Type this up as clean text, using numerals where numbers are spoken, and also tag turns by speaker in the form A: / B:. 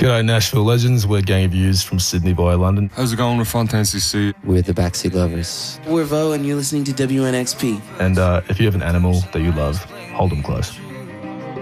A: G'day Nashville legends, we're Gang of Youths from Sydney via London.
B: How's it going with Fontaine CC?
C: We're the Backseat Lovers.
D: We're Vo and you're listening to WNXP.
A: And if you have an animal that you love, hold them close.